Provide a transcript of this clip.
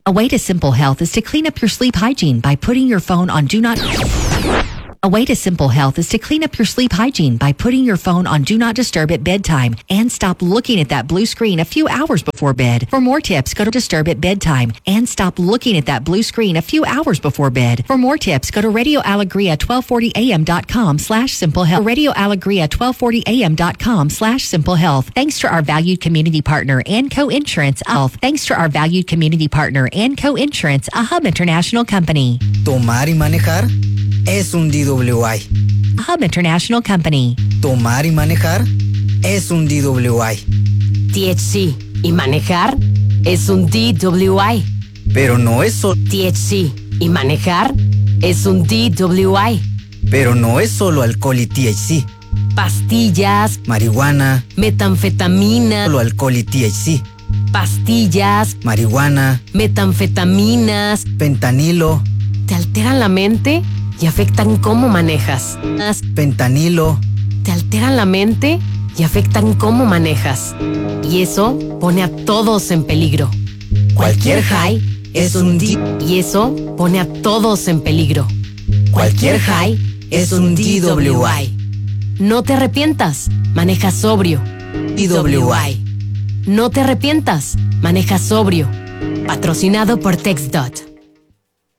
A way to simple health is to clean up your sleep hygiene by putting your phone on do not... A way to simple health is to clean up your sleep hygiene by putting your phone on do not disturb at bedtime and stop looking at that blue screen a few hours before bed. For more tips, go to disturb at bedtime and stop looking at that blue screen a few hours before bed. For more tips, go to radioalegria1240am.com/simplehealth. radioalegria1240am.com/simplehealth. Thanks to our valued community partner and co-insurance Health. Thanks to our valued community partner and co-insurance, a Hub International Company. Tomar y manejar es un DWI. Hub International Company. Tomar y manejar es un DWI. THC y manejar es un DWI. Pero no es solo THC y manejar es un DWI. Pero no es solo alcohol y THC. Pastillas, marihuana, metanfetamina, solo alcohol y THC. Pastillas, marihuana, metanfetaminas, fentanilo. ¿Te alteran la mente y afectan cómo manejas? Fentanilo. Te alteran la mente y afectan cómo manejas. Y eso pone a todos en peligro. Cualquier high es un Y eso pone a todos en peligro. Cualquier high es un DWI. No te arrepientas, maneja sobrio. DWI. No te arrepientas, maneja sobrio. Patrocinado por TexDot.